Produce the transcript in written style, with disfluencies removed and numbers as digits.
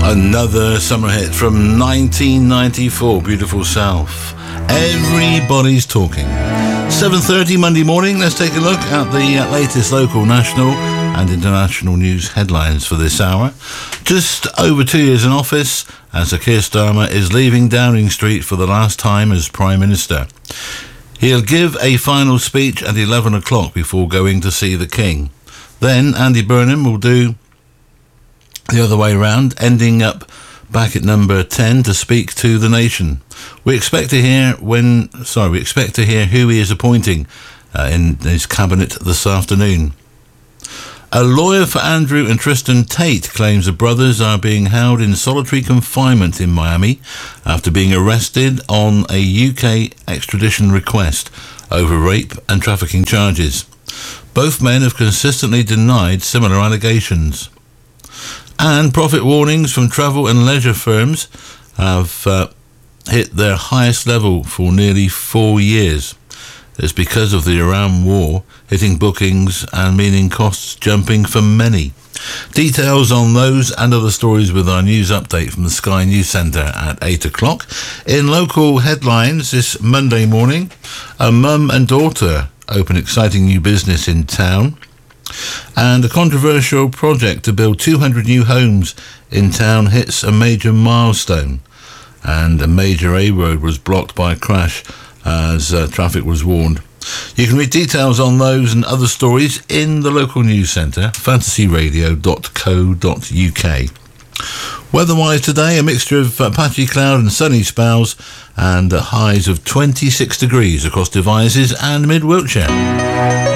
Another summer hit from 1994, Beautiful South. Everybody's talking. 7:30 Monday morning, let's take a look at the latest local, national and international news headlines for this hour. Just over 2 years in office, as Sir Keir Starmer is leaving Downing Street for the last time as Prime Minister. He'll give a final speech at 11 o'clock before going to see the King. Then Andy Burnham will do the other way round, ending up back at number 10 to speak to the nation. We expect to hear who he is appointing in his cabinet this afternoon. A lawyer for Andrew and Tristan Tate claims the brothers are being held in solitary confinement in Miami after being arrested on a UK extradition request over rape and trafficking charges. Both men have consistently denied similar allegations. And profit warnings from travel and leisure firms have hit their highest level for nearly 4 years. It's because of the Iran war hitting bookings and meaning costs jumping for many. Details on those and other stories with our news update from the Sky News Centre at 8 o'clock. In local headlines this Monday morning, a mum and daughter open exciting new business in town. And a controversial project to build 200 new homes in town hits a major milestone. And a major A road was blocked by a crash as traffic was warned. You can read details on those and other stories in the local news centre, fantasyradio.co.uk. Weather-wise today, a mixture of patchy cloud and sunny spells and highs of 26 degrees across Devizes and Mid Wiltshire.